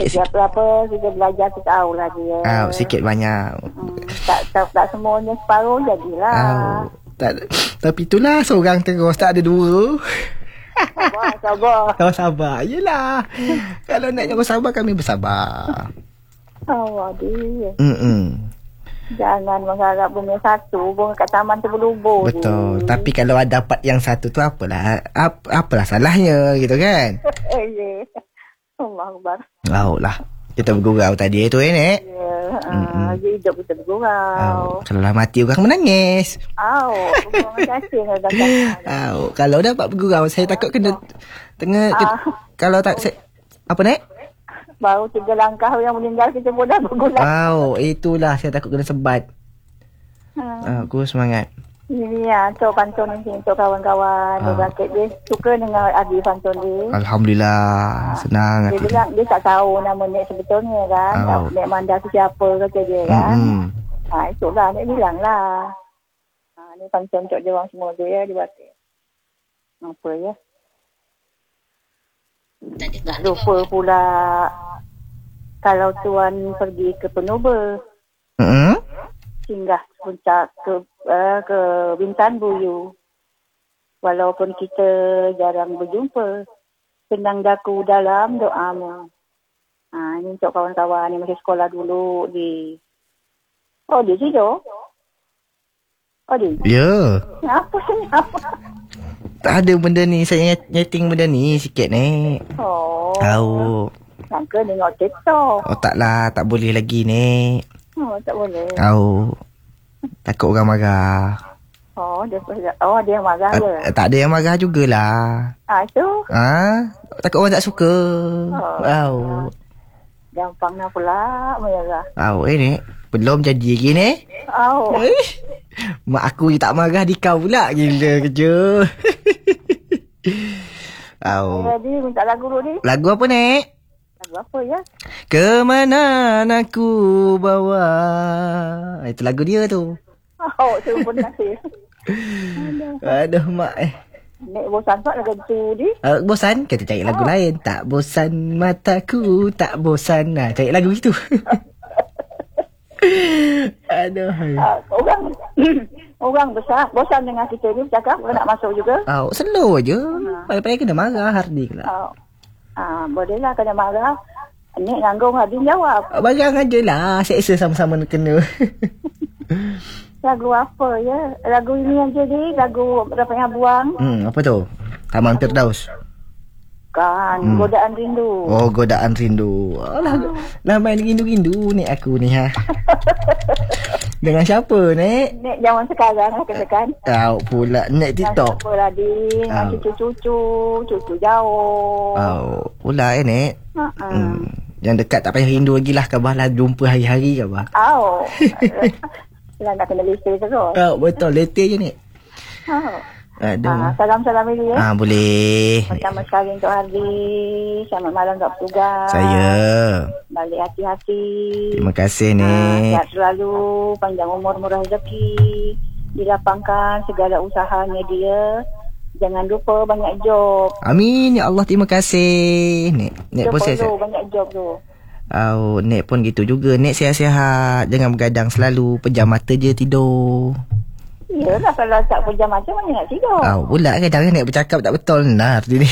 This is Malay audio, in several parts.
Sikit-sikit. Apa kita belajar kita tahulah dia. Sikit banyak. Tak semuanya separuh jadilah. Tapi itulah seorang terus, tak ada dua. Sabar. Sabar. Yelah. Kalau nak jangan sabar, kami bersabar. Dia. Jangan mengharap bunga satu, bunga kat taman tu berlubur. Betul. Tapi kalau ada dapat yang satu tu apalah salahnya gitu kan? Ya. Allah Akbar. Lah. Kita bergurau tadi tu Nek. Ya. Hidup kita bergurau. Kalau lah mati orang menangis. Kalau dapat bergurau, saya takut kena kalau tak apa Nek? Baru 3 langkah yang meninggal kita pun dah bergurau. Itulah saya takut kena sebat. Aku semangat. Ini Cok pantun ni untuk kawan-kawan. Dia dia suka dengan Adi pantun dia. Alhamdulillah. Senang dia bilang dia tak tahu nama Nek sebetulnya kan. Nek Manda tu siapa kata dia kan. Itulah Nek bilang lah. Ni pantun untuk dia orang semua tu ya, dia batik. Apa ya? Lupa pula kalau tuan pergi ke Penuba. Singgah puncak ke Bintan Buyu. Walaupun kita jarang berjumpa, senang daku dalam doamu. Ini untuk kawan-kawan yang masih sekolah dulu di di situ. Ya. Apa? Tak ada benda ni. Saya nyeting benda ni sikit Nek. Tahu. Sangka tengok TikTok. Taklah. Tak boleh lagi Nek. Tak boleh. Tahu. Takut orang marah. Dia yang marah ke? Tak ada yang marah jugalah. Itu? Takut orang tak suka. Gampang nak pula marah. Nek. Belum jadi lagi Nek. Mak aku je tak marah di kau pula. Gila kerja. Jadi minta lagu dulu ni. Lagu apa Nek? Lagu apa ya? Kemana aku bawa. Itu lagu dia tu. Terima kasih. Aduh mak Nek bosan tak lagu tu ni? Bosan? Kita cari lagu lain. Tak bosan mataku, tak bosan. Cari lagu itu. Aduh. Orang besar bosan dengan kita ni bercakap, nak masuk juga. Slow je. Pada-pada kena marah Harding lah. Bolehlah kena marah. Nek nanggung Harding jawab. Barang aje lah. Seksa sama-sama kena. Lagu apa ya? Lagu ini yang jadi lagu berapa yang buang? Apa tu? Taman Firdaus. Kan, Godaan Rindu. Godaan Rindu. Lah main rindu-rindu Nek aku ni Dengan siapa Nek? Nek zaman sekarang katakan. Tahu pula Nek TikTok. Siapa lah dengan cucu jauh. Pula Nek. Yang dekat tak payah rindu lagi lah. Khabarlah jumpa hari-hari khabar. Lah nak kena letih terus. Betul, letih je Nek. Salam-salam dulu ya. Boleh. Pertama sekali untuk Hardi. Selamat malam untuk petugas. Saya. Balik hati-hati. Terima kasih Nek. Sihat selalu. Panjang umur, murah rezeki. Dilapangkan segala usahanya dia. Jangan lupa banyak job. Amin ya Allah, terima kasih Nek. Nek pun sihat-sihat. Banyak job tu. Nek pun gitu juga. Nek sihat-sihat. Jangan bergadang selalu. Pejam mata je tidur. Yelah, kalau tak pejam mata mana nak tidur. Pula kadang Nek bercakap tak betul. Ni.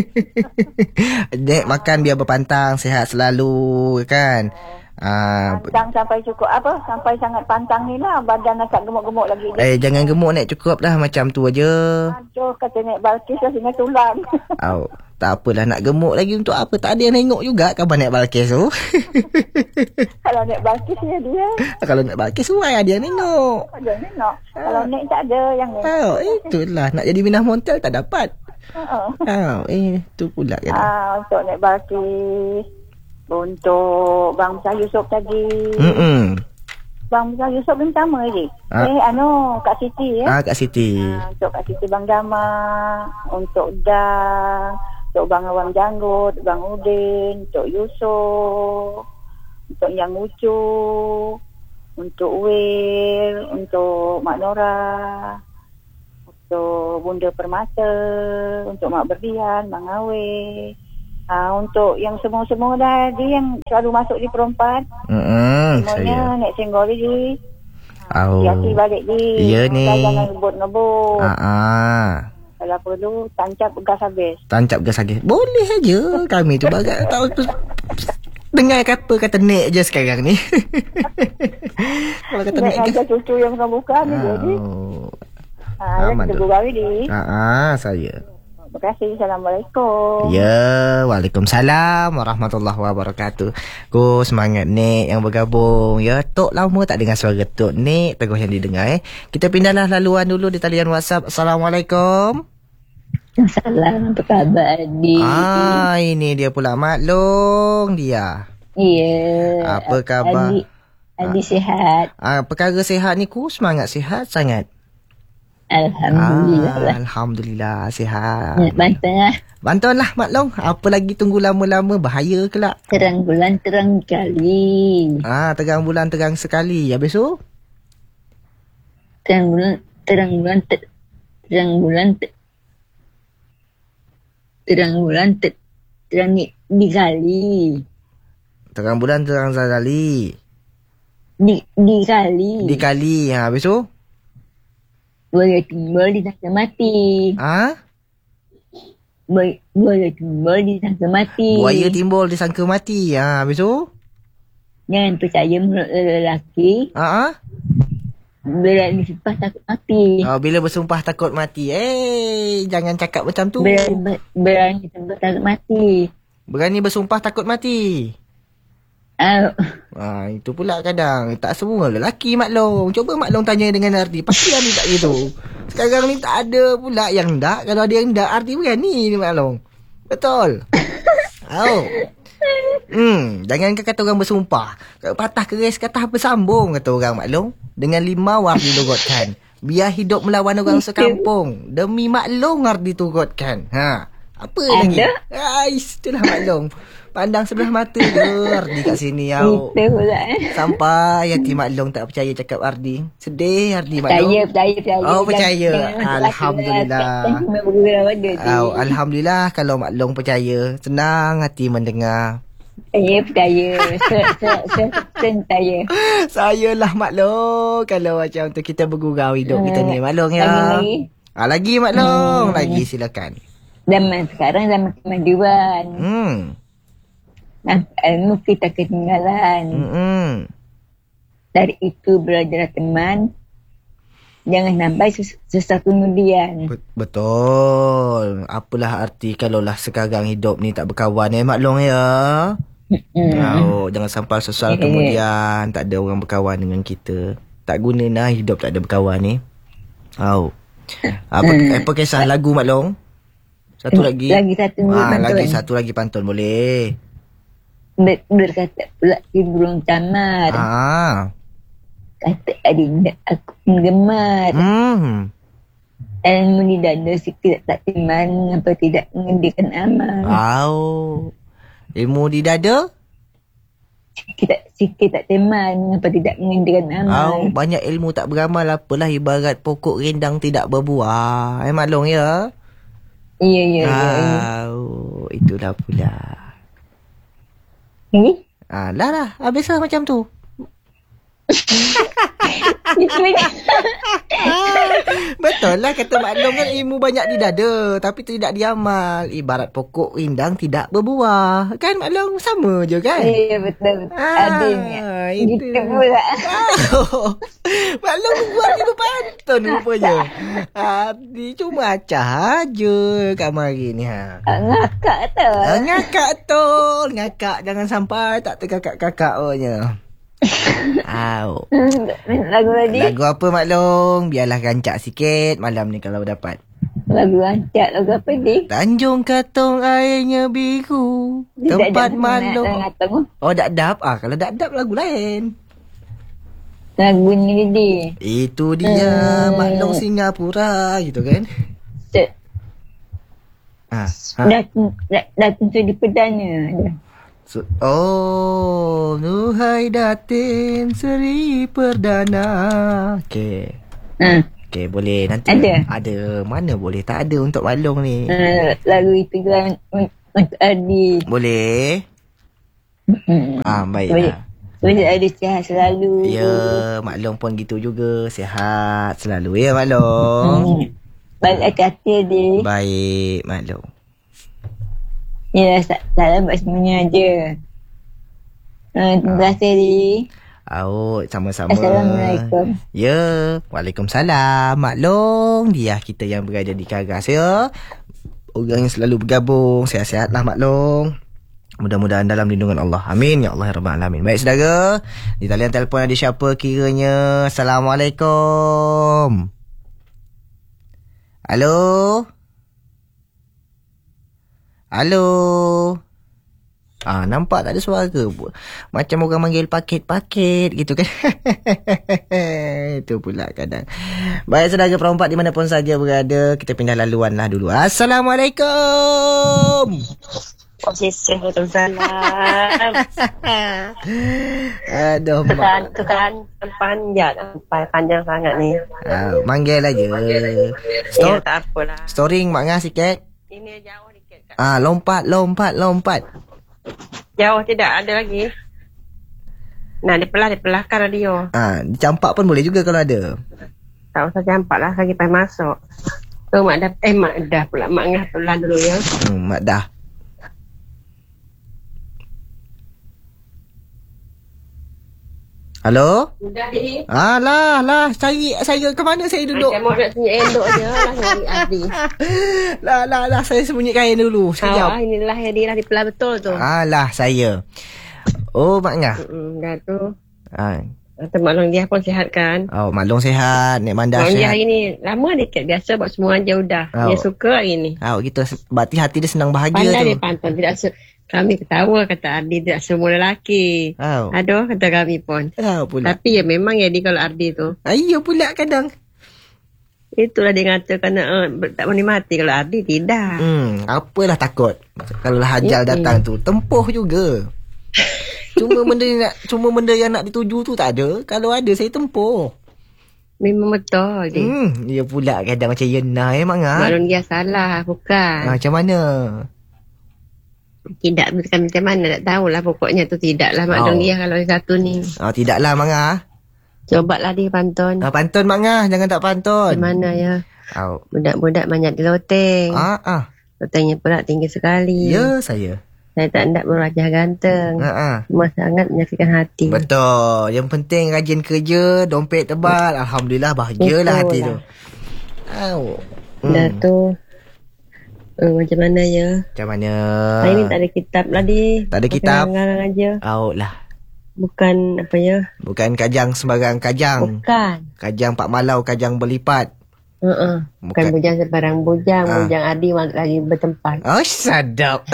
Nek makan biar berpantang. Sihat selalu kan. Pantang sampai cukup apa? Sampai sangat pantang ni lah. Badan nak gemuk-gemuk lagi. Jangan gemuk Nek. Cukup lah macam tu aja. Aduh, kata Nek Balkis lah dengan tulang. Tak apalah nak gemuk lagi untuk apa. Tak ada yang tengok juga kabar Nek Balkis tu. Kalau Nek Balkis ni dia. Kalau Nek Balkis tu ada yang tengok. Kalau Nek tak ada yang tengok. Itulah. Nak jadi Minah Montel tak dapat. Itu pula kan. Untuk Nek Balkis. Untuk Bang Musa Yusof tadi. Bang Musa Yusof yang pertama je. Kak Siti ya. Kak Siti. Untuk Kak Siti Bang Dama. Untuk Dang. Untuk Bang Awang Janggut. Bang Udin. Untuk Yusof. Untuk Yang Ucu. Untuk Will. Untuk Mak Nora. Untuk Bunda Permata. Untuk Mak Berlian. Bang Awe. Untuk yang semua-semua dah, dia yang selalu masuk di perempat. Semuanya naik senggol je. Hati balik je. Ya ni. Jangan ngebut-ngebut. Kalau perlu, tancap gas habis. Boleh saja. Kami tu bagai tahu tu. Dengar kata Nek je sekarang ni. Kalau kata Nek ajar cucu yang bukan ni jadi. Kita bergawi ni. Saya. Terima kasih. Assalamualaikum. Ya, Waalaikumsalam warahmatullahi wabarakatuh. Semangat Nek yang bergabung. Ya, Tok lama tak dengar suara Tok Nek. Terus yang didengar Kita pindahlah laluan dulu di talian WhatsApp. Assalamualaikum. Salam, apa khabar Adi? Ini dia pula Mak Long dia. Ya. Apa khabar? Adi sihat. Perkara sihat ni semangat sihat sangat. Alhamdulillah. Sihat. Bantuan lah Mak Long. Apa lagi tunggu lama-lama bahaya kelak. Terang bulan terang kali. Terang bulan terang sekali. Habis tu? Terang bulan terang dikali. Terang bulan terang sekali. Dikali. Habis tu? Boleh timbul disangka mati. Boleh timbul disangka mati. Buaya timbul disangka mati. Habis tu? Jangan percaya mulut lelaki. Bila bersumpah takut mati. Bila bersumpah takut mati. Jangan cakap macam tu. Berani takut mati. Berani bersumpah takut mati. Itu pula kadang tak semua lelaki Mak Long. Cuba Mak Long tanya dengan Ardi. Pasti Ardi tak gitu. Sekarang ni tak ada pula yang tak. Kalau ada yang tak, Ardi berani ni Mak Long. Betul. Jangan kata orang bersumpah. Patah keris kata bersambung kata orang Mak Long. Dengan 5 Ardi turutkan. Biar hidup melawan orang sekampung. Demi Mak Long Ardi turutkan. Apa lagi? Itulah Mak Long. Pandang sebelah mata je Ardi kat sini. Sampai hati Mak Long tak percaya cakap Ardi. Sedih Ardi Mak Long. Percaya. Percaya. Alhamdulillah. Alhamdulillah kalau Mak Long percaya. Senang hati mendengar. Saya percaya. Saya. Sayalah Mak Long. Kalau macam tu kita bergurau hidup kita ni Mak Long ya. Lagi Mak Long. Lagi silakan. Zaman sekarang zaman kemajuan. Ilmu kita ketinggalan. Dari itu belajar teman. Jangan sampai sesuatu kemudian. Betul. Apalah arti kalaulah sekarang hidup ni tak berkawan Mak Long ya. Jangan sampai sesuatu kemudian tak ada orang berkawan dengan kita. Tak guna lah hidup tak ada berkawan ni. Apa kisah lagu Mak Long? Satu lagi. Lagi satu lagi pantun boleh. Berkata pula si burung camar. Kata adinda aku penggemar. Ilmu di dada sikit tak teman. Mengapa tidak mengendikan amal. Ilmu di dada sikit tak teman. Mengapa tidak mengendikan amal. Banyak ilmu tak beramal. Apalah ibarat pokok rindang tidak berbuah. Mak Long ya. Ya. Itulah pula. Lah habislah macam tu. Betul lah kata Mak Long kan ilmu banyak di dada tapi tidak diamal. Ibarat pokok rindang tidak berbuah. Kan Mak Long sama je kan? Ya betul. Adanya. Gitu pula. Mak Long buat ni berpantun rupanya. Cuma acah aja kat mari ni. Ngakak tu. Ngakak jangan sampai tak terkakak-kakak punya. Lagu tadi. Lagu apa Mak Long? Biarlah rancak sikit malam ni kalau dapat. Lagu rancak. Lagu apa ni? Tanjung Katong airnya biru. Tempat Mak Long. Dak-dap. Kalau dak-dap lagu lain. Lagu ni dia. Itu dia Mak Long Singapura gitu kan. Datang di perdana. Nuhai Datin Seri Perdana. Okey, boleh nanti. Ada. Mana boleh tak ada untuk Mak Long ni. Lagu itu kan Untuk Ardi. Boleh? Baiklah. Boleh Ardi sihat selalu. Ya, Mak Long pun gitu juga. Sihat selalu ya, Mak Long. Baik hati dia. Baik, Mak Long. Ya, salam buat semuanya je. Terima kasih, Di. Sama-sama. Assalamualaikum. Ya, Waalaikumsalam. Mak Long, dia kita yang berada di Karas ya. Orang yang selalu bergabung. Sihat-sihatlah Mak Long. Mudah-mudahan dalam lindungan Allah. Amin. Ya Allah ya Rabbal Alamin. Baik saudara. Di talian telefon ada siapa kiranya? Assalamualaikum. Halo. Halo. Nampak tak ada suara. Macam orang manggil paket-paket gitu kan. Itu pula kadang. Baik saudara perempat dimanapun saja berada, kita pindah laluan lah dulu. Assalamualaikum. Waalaikumsalam. Aduh, Itu kan panjang sangat ni. manggil aja. Ya, tak apalah. Storing mak ngah sikit. Ini jauh sikit. Lompat. Jauh tidak ada lagi. Nah, dipelahkan radio. Dicampak pun boleh juga kalau ada. Tak usah campak lah, lagi pergi masuk. Tu Mak dah pula. Mak ngah pelan dulu ya. Mak dah. Halo? Sudah ni. Lah. Saya ke mana saya duduk? Saya mau nak tunjuk endok je lah dari Adi. Lah. Saya sembunyi kain dulu. Sekejap. Inilah yang dia dipelah betul tu. Lah, saya. Oh, Mak Ngah. Dah tu. Ah. Mak Long dia pun sihat kan? Mak Long sihat. Nek Manda Mak Long dia sihat. hari ni lama dikit. Biasa buat semua je udah. Dia suka hari ni. Gitu. Berarti hati dia senang bahagia Pandai tu. dia pantun. Kami ketawa kata Ardi tidak semua lelaki. Aduh, kata kami pun. Pula. Tapi ya memang jadi kalau Ardi tu. Ya pula kadang. Itulah dia kata kena tak boleh mati. Kalau Ardi tidak. Apalah takut. Kalau hajal datang tu, tempuh juga. Cuma benda yang nak dituju tu tak ada. Kalau ada saya tempuh. Memang betul dia. Ya pula kadang macam Yena Mak Ngah. Maklum dia salah, bukan. Macam mana? Tidak, bukan macam mana, tak tahulah pokoknya tu tidaklah maklum dia kalau satu ni. Tidaklah Mak Ngah. Cobalah dia pantun. Pantun Mak Ngah, jangan tak pantun. Macam mana ya? Budak-budak banyak di loteng. Lotengnya pula tinggi sekali. Ya, saya. Saya tak nak berwajah ganteng. Cuma sangat menyakitkan hati. Betul. Yang penting rajin kerja, dompet tebal. Alhamdulillah bahagialah hati tu. Dah tu. Macam mana ya? Macam mana? Hari ni tak ada kitab lah di. Tak ada kitab? Ngarang aja. Lah. Bukan apa ya? Bukan kajang sembarang kajang. Bukan. Kajang Pak Malau, kajang berlipat. Bukan bujang sembarang bujang. Bujang Adi lagi bertempat. Sadap.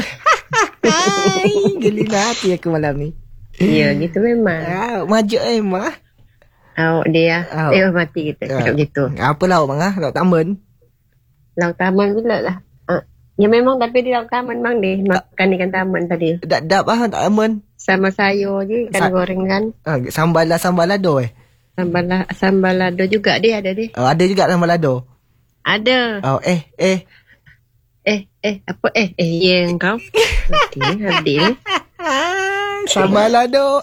Gelina hati aku malam ni. Ya, gitu memang. Maju Mah. Dia. Mati kita. Cakap gitu. Apa lauk Mak Ngah? Lauk taman? Lauk taman pula lah. Ya memang tapi di lauk taman bang deh. Makan ikan taman tadi. Dap tak aman. Sama sayur je. Ikan goreng kan. Sambalado Sambalado juga dia ada deh. Ada juga sambalado. Ada. Apa yang kau? Habis. Sambalado.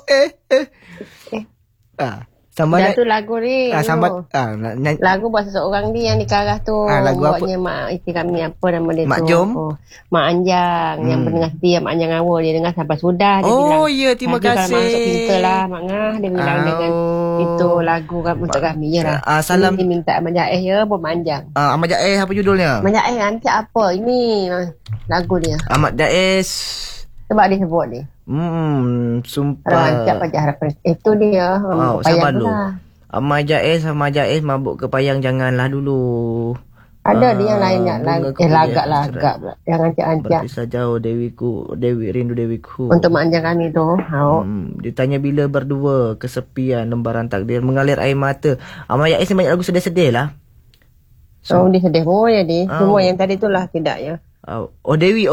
Dah tu lagu ni. Lagu buat seseorang ni yang di Karas tu. Lagu apa? Buatnya mak isteri kami apa nama dia Mak tu. Jom? Mak Anjang. Yang pendengar setia Mak Anjang awal. Dia dengar sampai sudah. Dia bilang. Ya terima kasih. Kalau masuk pinta lah Mak Ngah. Dia bilang dengan itu lagu untuk kami. Ya lah. Salam. Ini minta Ahmad Jaih ya. Buat Mak Anjang. Ahmad Jaih apa judulnya? Ahmad Jaih nanti apa? Ini lagu dia. Ahmad Jaih. Sebab dia sebut ni. Sumpah. Kalau ancap aja harapan. Itu dia. Sabar dulu. Ahmad Jaih mabuk ke payang janganlah dulu. Ada dia yang lainnya. Lagak pula. Yang ancap-ancap. Berpisah jauh Dewi rindu Dewiku. Untuk Mak Anjang kami tu. Ditanya bila berdua kesepian lembaran takdir mengalir air mata. Ahmad Jaih banyak lagu sedih-sedih lah. Dia sedih pun dia. Semua yang tadi tu lah tidak ya. Dewi.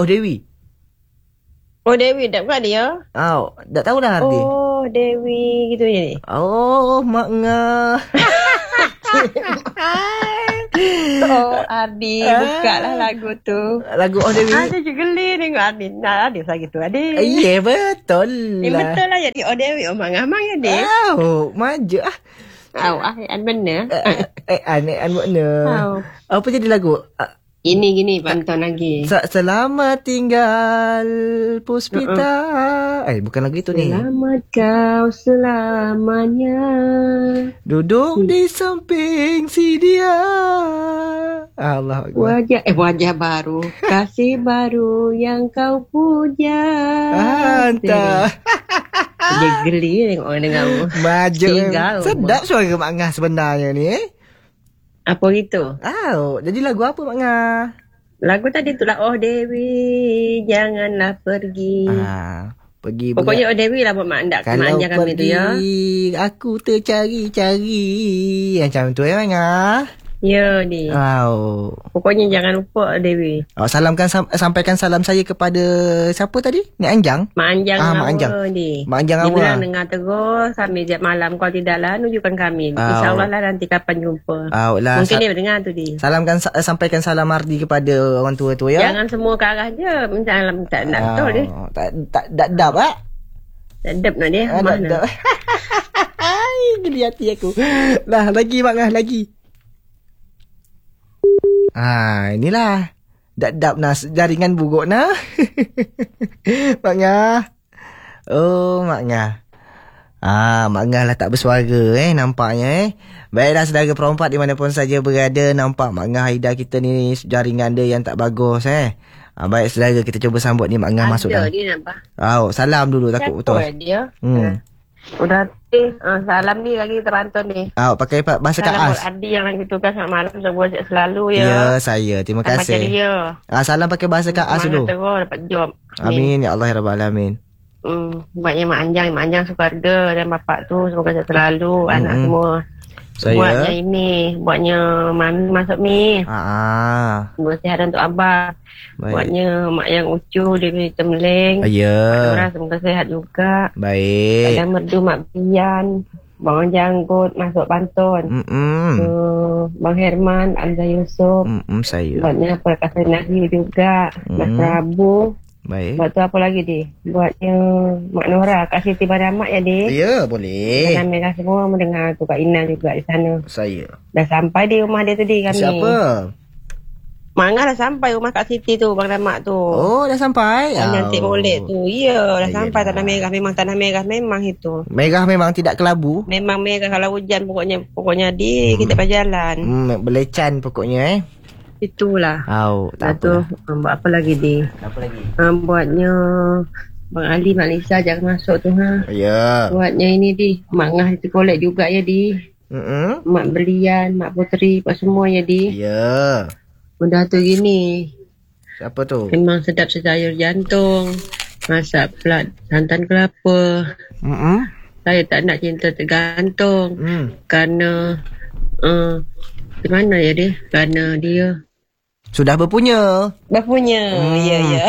Dewi tak bukan dia? Tak tahu dah arti. Dewi gitu je ni. Mak Ngah. Oh, Ardi, buka lah lagu tu. Lagu Oh Dewi. Ada je geli tengok Ardi. Nah, Ardi lagi tu, Ardi. Ya, betul lah. Betul lah jadi Oh Dewi, Oh Mang-Amang ya, Dik. Maju ah. An benar. Aneh makna. Apa jadi lagu? Ini gini, pantun lagi. Selamat tinggal Puspita. Bukan lagu itu ni. Selamat kau selamanya. Duduk di samping si dia. Allah Akbar. Wajah baru, kasih baru yang kau puja. Hantar. Dia geli tengok orang dengar. Maju. Sedap suara Mak Ngah sebenarnya ni. Apa gitu? Jadi lagu apa Mak Ngah? Lagu tadi tu lah Oh Dewi, janganlah pergi. Pergi. Pokoknya Oh Dewi lah buat mak andak kemanja kami tu ya. Aku tercari-cari. Macam tu Mak Ngah. Ya, Di. Pokoknya jangan lupa Dewi. Sampaikan salam saya kepada siapa tadi? Nek Anjang? Mak Anjang. Mak Anjang. Mak Anjang awak. Dia bilang dengar terus sambil jam malam. Kalau tidaklah tunjukkan kami. InsyaAllah lah nanti kapan jumpa. Mungkin dia dengar tu, Di. Sampaikan salam Ardi kepada orang tua tu ya. Jangan semua ke arah je. Salam tak nak betul dia. Tak dap ah. Tak dap nak dia. Mana? Geli hati aku. Lah lagi Mak Ngah lagi. Inilah. Dap nas jaringan buruk nah. Mak Ngah. Mak Ngah. Mak Ngah lah tak bersuara nampaknya Baiklah saudara perempat di mana pun saja berada, nampak Mak Ngah Haida kita ni jaringan dia yang tak bagus Baik saudara, kita cuba sambut ni Mak Ngah masuk dalam. Dia nampak. Salam dulu takut betul. Dia. Udah salam ni lagi terantun ni. Pakai bahasa salam Kaas. Salam buat Adi yang lagi tugas malam sebuah selalu ya. Ya, saya. Terima kasih. Salam pakai bahasa Kaas dulu. Terus dapat job. Amin ya Allah ya Rabbal Alamin. Buatnya Mak Anjang sukarga dan bapak tu semoga sehat selalu, anak semua. Buatnya ini, buatnya Mami masuk mi. Semoga sihat untuk Abah. Baik. Buatnya Mak yang Ucu dia beri temeleng. Ya. Semoga sehat juga. Baik. Ada merdu Mak Pian, Bang Janggut masuk pantun. Bang Herman, Amza Yusof. Saya. Buatnya Perkasan Nahyu juga. Mas Prabu. Baik. Buat tu apa lagi, Di? Buatnya Mak Nora, Kak Siti pada Mak ya, Di? Ya, boleh. Dan mereka semua mendengar tu Kak Ina juga di sana. Saya. Dah sampai di rumah dia tadi kami. Siapa? Mak Angah dah sampai rumah Kak Siti tu, Bang Damak tu. Oh, dah sampai? Nanti molek tu. Ya, dah sampai tanah merah. Memang tanah merah memang itu. Merah memang tidak kelabu? Memang merah kalau hujan pokoknya di kita berjalan. Belecan pokoknya Itulah. Tak apa. Buat apa lagi, Di? Apa lagi? Buatnya Bang Ali, Mak Lisa jangan masuk tu Ya. Buatnya ini, Di. Mak Ngah itu kolek juga ya, Di. Mak Belian, Mak Putri, apa semua ya, Di. Ya. Udah tu gini. Siapa tu? Memang sedap sayur jantung. Masak plat santan kelapa. Saya tak nak cinta tergantung. Kerana di mana ya dia? Kerana dia sudah berpunya. Ya.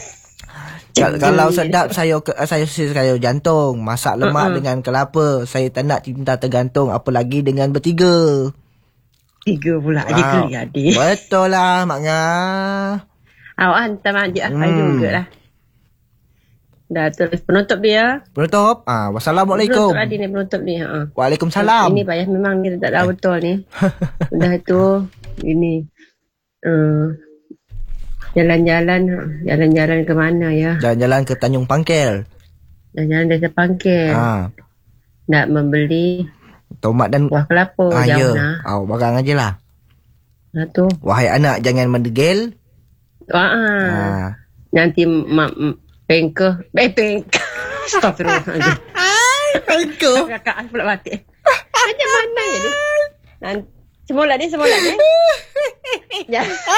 Kalau sedap sayur jantung, masak lemak dengan kelapa, saya tak nak cinta tergantung, apalagi dengan bertiga. Tiga pula aja ke adik. Betul lah Mak Ngah. Awak hantar Mak Haji Ahmad juga lah. Dah terus penutup dia. Penutup? Wassalamualaikum. Penutup Adi ni penutup ni. Waalaikumsalam. Ini payah memang dia tak tahu betul ni. Udah tu ini jalan-jalan ke mana ya? Jalan-jalan ke Tanjung Pangkel. Jalan-jalan desa Pangkel. Nak membeli tomat dan buah kelapa. Ya. Barang aje lah. Tu. Wahai anak, jangan mendegil. Nanti mak pengkeh. Astagfirullahaladzim. Pengkeh. Kakak pula batik. Macam mana ya dia? Semula dia. Ya.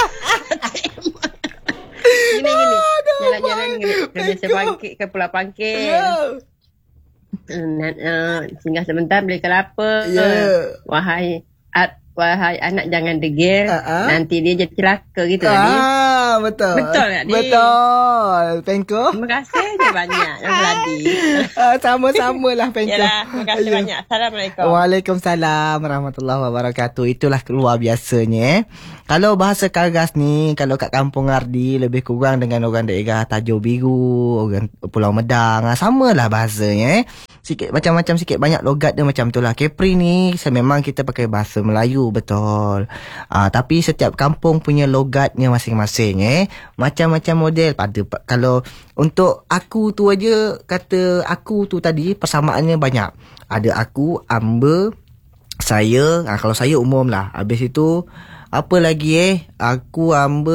Gini. Jalan-jalan ke Pulau Pangkil. Singgah sebentar beli kelapa. Wahai wahai anak jangan degil, nanti dia jadi celaka gitu Adi. Betul. Betul tak, Adi? Betul. Pengko. Terima kasih je banyak Adi. Sama-sama lah Pengko. Yalah, terima kasih banyak. Assalamualaikum. Waalaikumsalam warahmatullahi wabarakatuh. Itulah luar biasanya. Kalau bahasa Kargas ni, kalau kat kampung Ardi lebih kurang dengan orang daerah Tajur Biru, orang Pulau Medang, samalah bahasanya. Sikit macam-macam, sikit banyak logat dia macam tu lah. Kepri ni memang kita pakai bahasa Melayu, betul. Tapi setiap kampung punya logatnya masing-masing. Macam-macam model. Kalau untuk aku tu aja, kata aku tu tadi persamaannya banyak. Ada aku, Amba, saya. Kalau saya umum lah. Habis itu apa lagi Aku,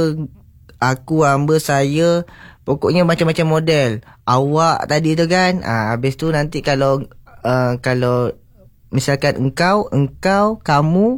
Amba, saya. Pokoknya macam-macam model. Awak tadi tu kan. Habis tu nanti kalau misalkan engkau, kamu,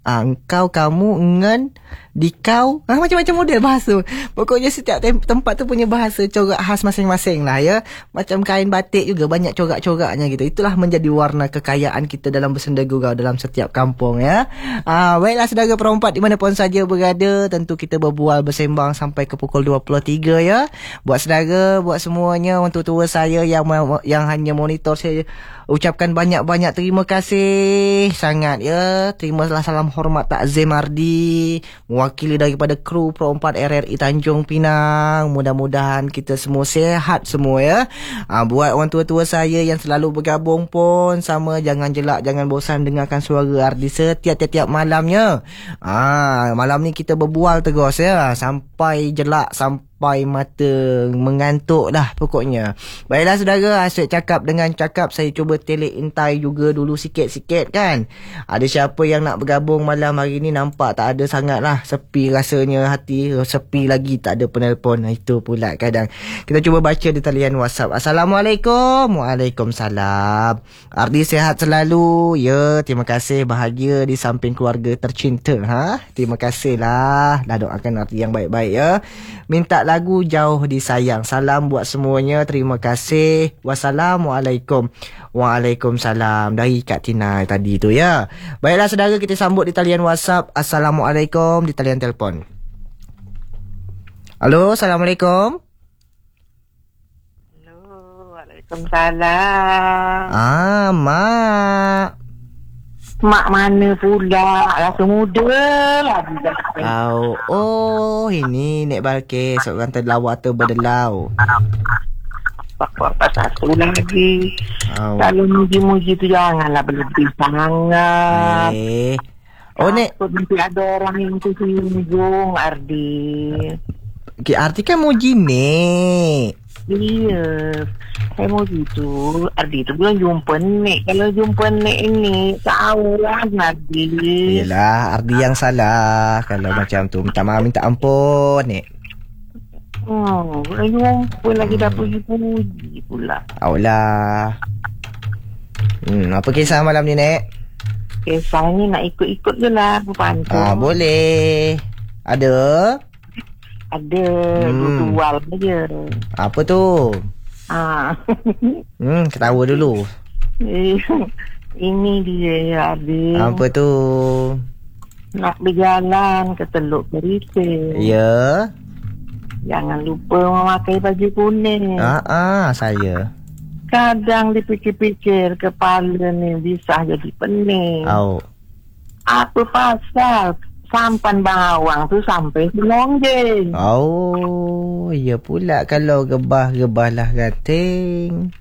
engan, dikau, macam-macam model bahasa. Pokoknya setiap tempat tu punya bahasa corak khas masing-masing lah ya. Macam kain batik juga banyak corak-coraknya gitu. Itulah menjadi warna kekayaan kita dalam bersenda gurau dalam setiap kampung ya. Baiklah saudara perempat di mana pun saja berada, tentu kita berbual bersembang sampai ke pukul 23 ya. Buat saudara, buat semuanya, untuk tua saya yang hanya monitor, saya ucapkan banyak-banyak terima kasih sangat ya. Terimalah salam hormat takzim Ardi, mewakili daripada kru Pro 4 RRI Tanjung Pinang. Mudah-mudahan kita semua sihat semua ya. Buat orang tua-tua saya yang selalu bergabung pun sama, jangan jelak, jangan bosan dengarkan suara Ardi setiap-tiap malamnya. Malam ni kita berbual terus ya, sampai jelak, sampai mata mengantuk dah pokoknya. Baiklah saudara, asyik cakap dengan cakap, saya cuba telik intai juga dulu sikit-sikit kan. Ada siapa yang nak bergabung malam hari ni? Nampak tak ada sangat lah, sepi rasanya hati, sepi lagi tak ada penelpon. Itu pula kadang. Kita cuba baca di talian WhatsApp. Assalamualaikum. Waalaikumsalam. Ardi sihat selalu ya, terima kasih, bahagia di samping keluarga tercinta. Terima kasih lah, dah doakan Ardi yang baik-baik ya. Minta lagu Jauh Disayang. Salam buat semuanya, terima kasih. Wassalamualaikum. Waalaikumsalam. Dari Kak Tina tadi tu ya. Baiklah saudara, kita sambut di talian WhatsApp. Assalamualaikum di talian telefon. Halo, Assalamualaikum. Halo, Waalaikumsalam. Mak. Mak mana pula? Rasa muda lagi. Oh, ini Nek Balkis, seorang terlawak terberdelau. Apa satu lagi. Kalau muji-muji tu janganlah berlebih sangat. Nek, nanti ada orang yang tersinggung, Ardi. Arti kan muji Nek. Iya, saya mau gitu. Ardi tu belum jumpa Nek. Kalau jumpa Nek ini, tahu lah Ardi. Yelah, Ardi yang salah. Kalau macam tu, minta maaf, minta ampun Nek. Belum jumpa lagi dah puji-puji pula. Aulah. Apa kisah malam ni Nek? Kisah ni nak ikut-ikut je lah, pantau. Boleh. Ada? Ada, dual je. Apa tu? Ketawa dulu. Ini dia ya, Abi. Apa tu? Nak berjalan ke Teluk Perite. Ya. Jangan lupa memakai baju kuning. Saya. Kadang dipikir-pikir kepala ni bisa jadi pening. Apa pasal sampan bawang tu sampai selonggeng? Ya pula, kalau gebah-gebah lah gating.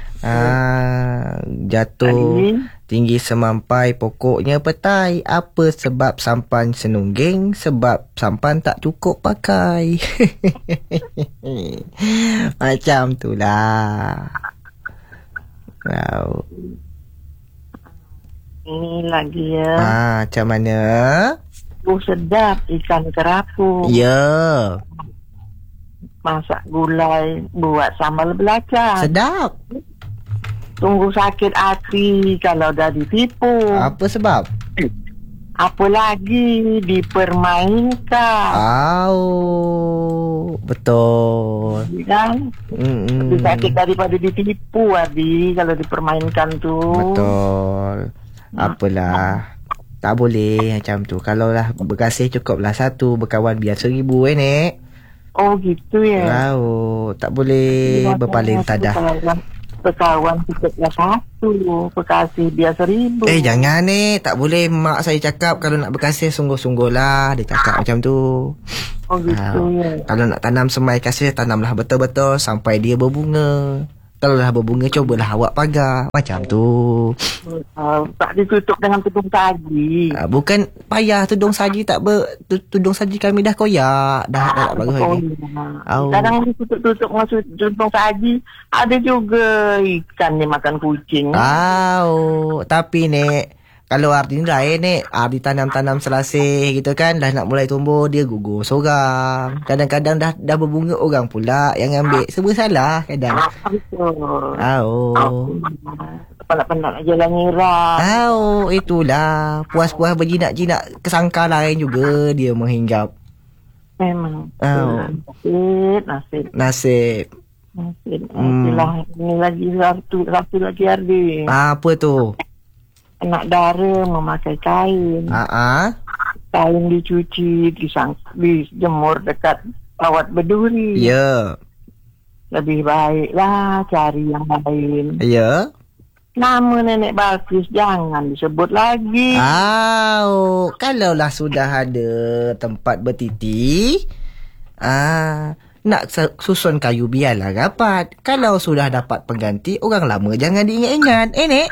Jatuh tinggi semampai, pokoknya petai. Apa sebab sampan senungging? Sebab sampan tak cukup pakai. Macam tu lah. Ini lagi ya. Macam mana? Sedap ikan kerapu. Ya. Masak gulai, buat sambal belacan. Sedap. Tunggu sakit hati kalau dah ditipu. Apa sebab? Apa lagi dipermainkan. Betul. Kan? Lebih sakit daripada ditipu, Adi, kalau dipermainkan tu. Betul. Apalah. Tak boleh macam tu. Kalau lah berkasih cukuplah satu, berkawan biar 1000 Nek. Oh gitu ya. Tahu, tak boleh berpaling tadah. Berkawan cukuplah satu, berkasih biar 1000. Jangan Nek, tak boleh. Mak saya cakap kalau nak berkasih sungguh-sungguh lah. Dia cakap macam tu. Oh gitu ya. Kalau nak tanam semai kasih, tanamlah betul-betul sampai dia berbunga. Kalau dah berbunga, cobalah awak pagar. Macam tu. Tak ditutup dengan tudung saji. Bukan payah tudung saji tudung saji kami dah koyak. Dah tak bagus lagi. Kadang ditutup dengan tudung saji, ada juga ikan ni makan kucing. Tapi Nek, kalau arti lain Nek, arti tanam-tanam selasih gitu kan, dah nak mulai tumbuh, dia gugur seorang. Kadang-kadang dah berbunga orang pula yang ambil. Semua salah kadang. Betul. Penat-penat nak jalan ngira. Itulah. Puas-puas berjinak-jinak kesangka lain juga dia menghinggap. Memang. Nasib. Itulah. Ini lagi satu lagi Ardi. Apa tu? Anak dara memakai kain. Kain dicuci, dijemur dekat kawat berduri. Ya. Lebih baiklah cari yang lain. Ya. Nama Nenek Balkis jangan disebut lagi. Kalaulah sudah ada tempat bertiti, nak susun kayu biarlah rapat. Kalau sudah dapat pengganti, orang lama jangan diingat-ingat. Nek?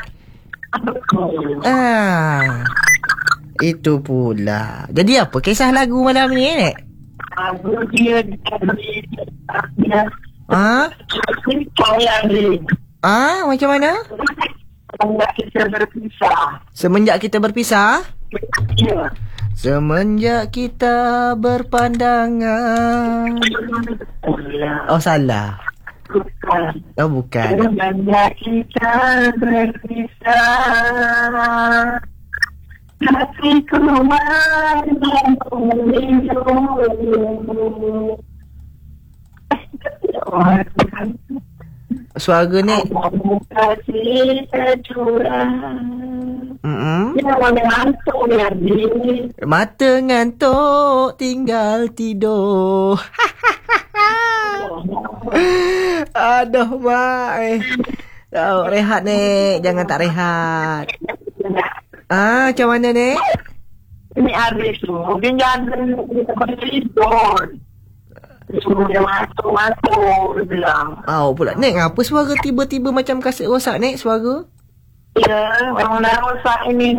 Itu pula. Jadi apa kisah lagu malam ni, Nek? Macam mana? Semenjak kita berpisah? Ya. Semenjak kita berpandangan. Salah. Bukan. Semenjak kita berpisah, hatiku suara ni mata ngantuk tinggal tidur. Aduh Mak, rehat Nek, jangan tak rehat. Macam mana Nek? Ini Arif tu, dia jangan tidur. Suruh dia masuk, dia bilang. Pula Nek, ngapa suara tiba-tiba macam kaset rosak Nek, suara? Ya, memang dah rosak ini.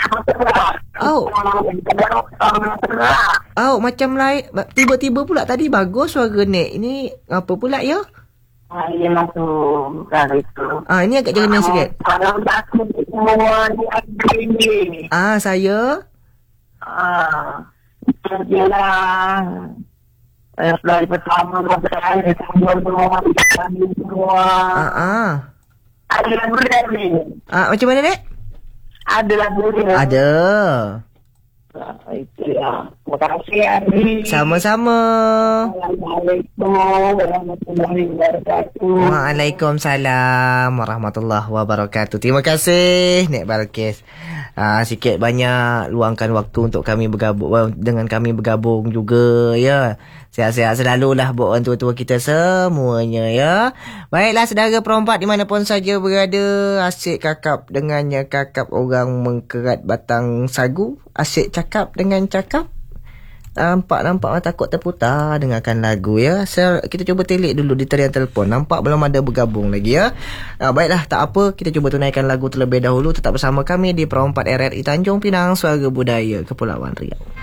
Macam lain. Tiba-tiba pula tadi bagus suara Nek. Ini apa pula ya? Yelah tu, bukan itu. Ini agak jernih sikit. Kalau aku semua ini. Saya? Jelah. Dari pertama sampai akhir semua. Ada lagu ni. Macam mana Nek? Ada lagu ni. Ada. Itu ya. Terima kasih Ari. Sama-sama. Assalamualaikum warahmatullahi wabarakatuh. Waalaikumsalam warahmatullahi wabarakatuh. Terima kasih Nek Balkis. Sikit banyak luangkan waktu untuk kami bergabung dengan kami bergabung juga ya. Sihat-sihat selalulah buat orang tua-tua kita semuanya ya. Baiklah saudara perempat dimanapun saja berada, asyik kakap dengannya kakap orang mengkerat batang sagu, asyik cakap dengan cakap. Nampak takut terputar dengarkan lagu ya. Kita cuba telik dulu di talian telefon. Nampak belum ada bergabung lagi ya. Baiklah, tak apa, kita cuba tunaikan lagu terlebih dahulu. Tetap bersama kami di Perompat RRI Tanjung Pinang, Suara Budaya Kepulauan Riau.